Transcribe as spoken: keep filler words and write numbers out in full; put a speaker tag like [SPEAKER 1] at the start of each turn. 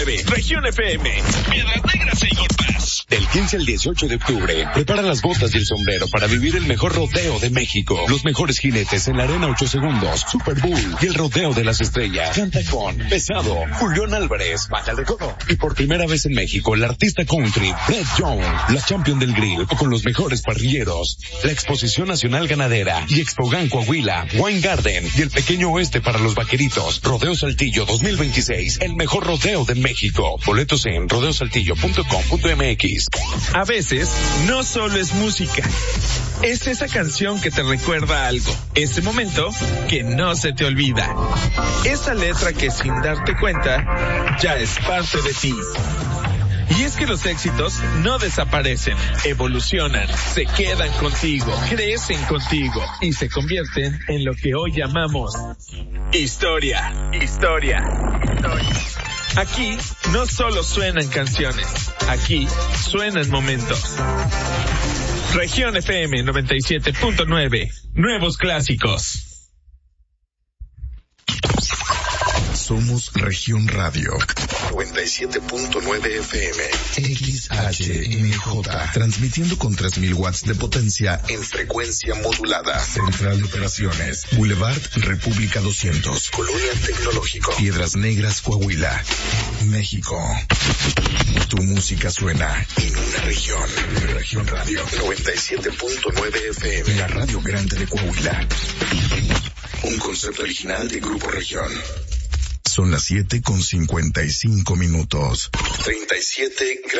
[SPEAKER 1] Región F M, Piedras Negras y Golpaz.
[SPEAKER 2] Del quince al dieciocho de octubre, prepara las botas y el sombrero para vivir el mejor rodeo de México. Los mejores jinetes en la arena ocho segundos, Super Bull y el rodeo de las estrellas. Canta con Pesado, Julián Álvarez, Baja el Recodo. Y por primera vez en México, el artista country, Brett Young, la champion del grill, con los mejores parrilleros. La Exposición Nacional Ganadera y Expogan Coahuila, Wine Garden y el Pequeño Oeste para los vaqueritos. Rodeo Saltillo dos mil veintiséis, el mejor rodeo de México. Boletos en rodeo saltillo punto com punto m x.
[SPEAKER 1] A veces, no solo es música. Es esa canción que te recuerda algo. Ese momento que no se te olvida. Esa letra que sin darte cuenta, ya es parte de ti. Y es que los éxitos no desaparecen, evolucionan, se quedan contigo, crecen contigo y se convierten en lo que hoy llamamos historia, historia, historia. Aquí no solo suenan canciones, aquí suenan momentos. Región F M noventa y siete punto nueve, nuevos clásicos.
[SPEAKER 3] Somos Región Radio noventa y siete punto nueve F M X H M J, transmitiendo con tres mil watts de potencia en frecuencia modulada. Central de Operaciones, Boulevard República doscientos, Colonia Tecnológico, Piedras Negras, Coahuila, México. Tu música suena en una región. Región Radio noventa y siete punto nueve F M, la radio grande de Coahuila. Un concepto original de Grupo Región. Son las siete con cincuenta y cinco minutos. treinta y siete grados.